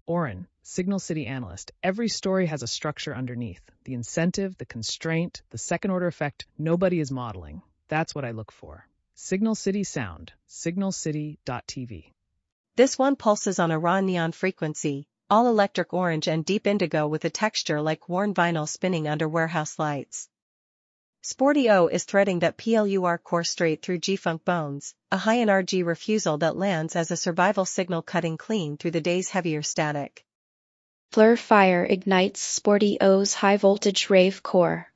Oren, Signal City analyst. Every story has a structure underneath. The incentive, the constraint, the second-order effect nobody is modeling. That's what I look for. Signal City Sound, signalcity.tv. This one pulses on a raw neon frequency, all electric orange and deep indigo with a texture like worn vinyl spinning under warehouse lights. Sporty O is threading that PLUR core straight through G-Funk bones, a high NRG refusal that lands as a survival signal cutting clean through the day's heavier static. Blur Fire ignites Sporty O's high voltage rave core.